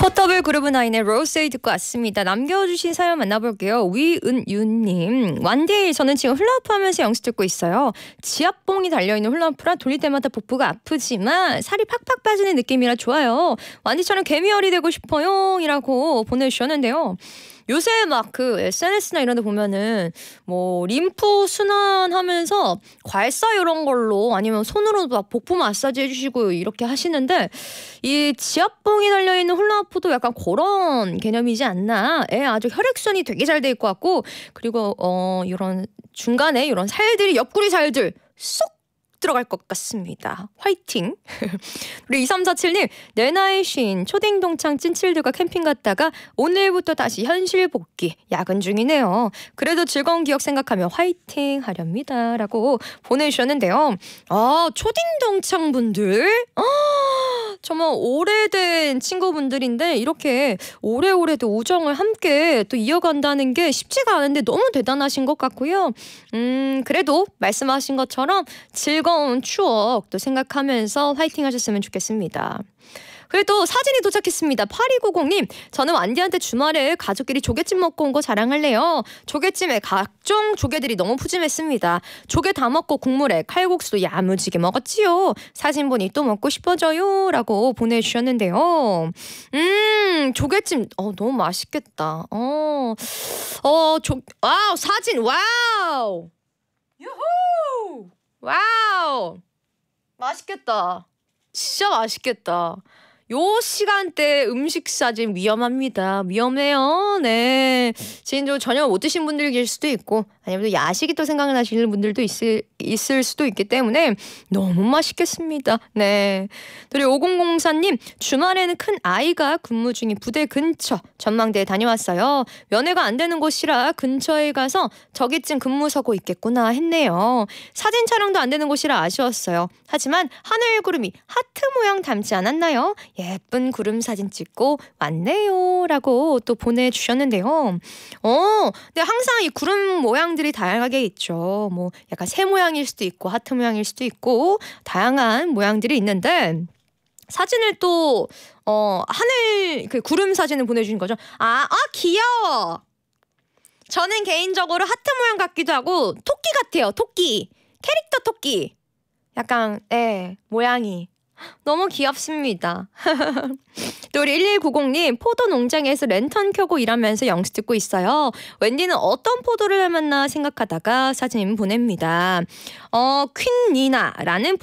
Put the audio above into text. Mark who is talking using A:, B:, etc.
A: 포터블 그루브나인의 로세이 듣고 왔습니다. 남겨주신 사연 만나볼게요. 위은유님. 완디 저는 지금 훌라후프 하면서 영수 듣고 있어요. 지압봉이 달려있는 훌라후프라 돌릴 때마다 복부가 아프지만 살이 팍팍 빠지는 느낌이라 좋아요. 완디처럼 개미열이 되고 싶어요 이라고 보내주셨는데요. 요새 막 그 SNS나 이런 데 보면은 뭐 림프 순환하면서 괄사 이런 걸로 아니면 손으로 막 복부 마사지 해주시고 이렇게 하시는데 이 지압봉이 달려있는 훌라후프도 약간 그런 개념이지 않나. 아주 혈액순환이 되게 잘 돼 있고 같고 그리고 이런 중간에 이런 살들이 옆구리 살들 쏙 들어갈 것 같습니다. 화이팅! 우리 2347님 내 나이 쉰 초딩 동창 찐칠들과 캠핑 갔다가 오늘부터 다시 현실 복귀 야근 중이네요. 그래도 즐거운 기억 생각하며 화이팅 하렵니다 라고 보내주셨는데요. 초딩 동창 분들 정말 오래된 친구분들인데 이렇게 오래오래도 우정을 함께 또 이어간다는 게 쉽지가 않은데 너무 대단하신 것 같고요. 그래도 말씀하신 것처럼 즐거운 추억도 생각하면서 화이팅 하셨으면 좋겠습니다. 그리고 사진이 도착했습니다. 8290님 저는 완디한테 주말에 가족끼리 조개찜 먹고 온 거 자랑할래요. 조개찜에 각종 조개들이 너무 푸짐했습니다. 조개 다 먹고 국물에 칼국수도 야무지게 먹었지요. 사진 보니 또 먹고 싶어져요 라고 보내주셨는데요. 조개찜 너무 맛있겠다. 와우 사진 와우 유후 와우 맛있겠다. 진짜 맛있겠다. 요 시간대 음식 사진 위험합니다. 위험해요. 네. 지금 저녁 못 드신 분들이 계실 수도 있고 아니면 야식이 또 생각나시는 분들도 있을 수도 있기 때문에 너무 맛있겠습니다. 네. 그리고 5004님 주말에는 큰 아이가 근무 중인 부대 근처 전망대에 다녀왔어요. 면회가 안 되는 곳이라 근처에 가서 저기쯤 근무 서고 있겠구나 했네요. 사진 촬영도 안 되는 곳이라 아쉬웠어요. 하지만 하늘 구름이 하트 모양 닮지 않았나요? 예쁜 구름 사진 찍고 왔네요 라고 또 보내주셨는데요. 근데 항상 이 구름 모양들이 다양하게 있죠. 뭐 약간 새 모양일 수도 있고 하트 모양일 수도 있고 다양한 모양들이 있는데 사진을 또 하늘 그 구름 사진을 보내주신 거죠. 귀여워. 저는 개인적으로 하트 모양 같기도 하고 토끼 같아요. 토끼 캐릭터 토끼 약간 모양이 너무 귀엽습니다. 또 우리 1190님 포도 농장에서 랜턴 켜고 일하면서 영수 듣고 있어요. 웬디는 어떤 포도를 닮았나 생각하다가 사진 보냅니다. 퀸니나라는